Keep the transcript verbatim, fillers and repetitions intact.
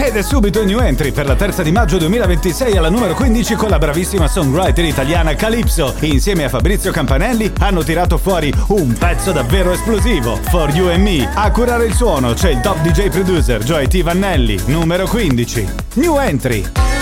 Ed è subito in New Entry per la terza di maggio duemilaventisei alla numero quindici con la bravissima songwriter italiana Calypso. Insieme a Fabrizio Campanelli hanno tirato fuori un pezzo davvero esplosivo, For You and Me. A curare il suono c'è il top D J producer Joy T. Vannelli, numero quindici. New Entry.